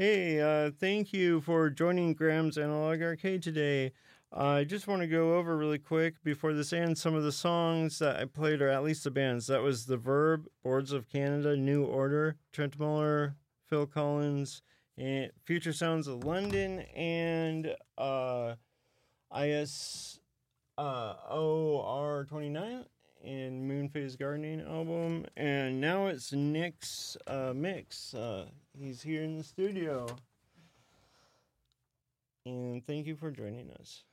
Hey, thank you for joining Graham's Analog Arcade today. I just want to go over really quick before this ends some of the songs that I played, or at least the bands. That was The Verb, Boards of Canada, New Order, Trent Muller, Phil Collins, and Future Sounds of London, and ISOR29 and Moonphase Gardening album. And now it's Nick's mix. He's here in the studio. And thank you for joining us.